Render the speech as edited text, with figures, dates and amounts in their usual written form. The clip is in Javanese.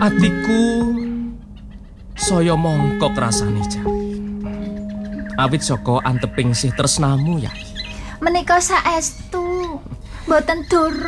atiku saya mongkok rasane Jawi. Awit saka anteping sih tresnamu ya. Menika saestu, mboten durung.